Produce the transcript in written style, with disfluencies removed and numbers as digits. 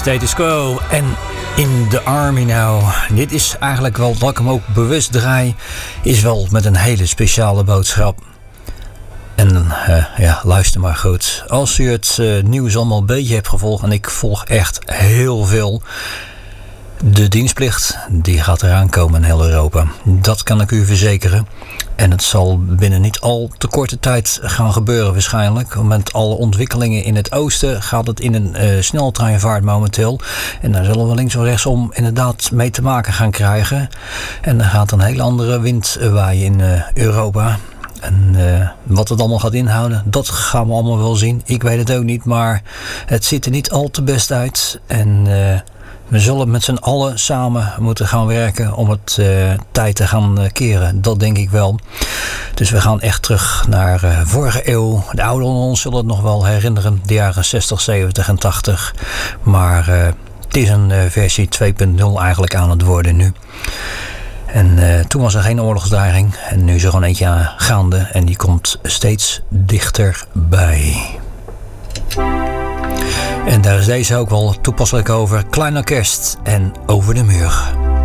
Status Quo en In the Army Now. Dit is eigenlijk wel, dat ik hem ook bewust draai, is wel met een hele speciale boodschap. En ja, luister maar goed. Als u het nieuws allemaal een beetje hebt gevolgd, en ik volg echt heel veel, de dienstplicht die gaat eraan komen in heel Europa. Dat kan ik u verzekeren. En het zal binnen niet al te korte tijd gaan gebeuren waarschijnlijk. Met alle ontwikkelingen in het oosten gaat het in een sneltreinvaart momenteel. En daar zullen we links of rechtsom inderdaad mee te maken gaan krijgen. En er gaat een heel andere wind waaien in Europa. En wat het allemaal gaat inhouden, dat gaan we allemaal wel zien. Ik weet het ook niet, maar het ziet er niet al te best uit. En we zullen met z'n allen samen moeten gaan werken om het tijd te gaan keren. Dat denk ik wel. Dus we gaan echt terug naar vorige eeuw. De ouderen onder ons zullen het nog wel herinneren. De jaren 60, 70 en 80. Maar het is een versie 2.0 eigenlijk aan het worden nu. En toen was er geen oorlogsdreiging. En nu is er gewoon eentje gaande. En die komt steeds dichterbij. En daar is deze ook wel toepasselijk over. Klein Orkest en Over de Muur.